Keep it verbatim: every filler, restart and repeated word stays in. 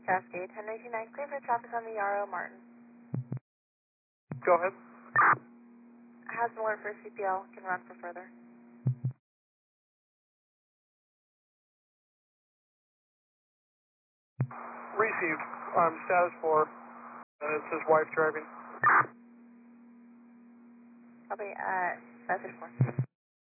Cascade ten ninety-nine, clear for traffic on the Yarrow Martin. Go ahead. Has an alert for C P L, can run for further. Received. Um, status four. Uh, it says wife driving. Copy, uh, message four.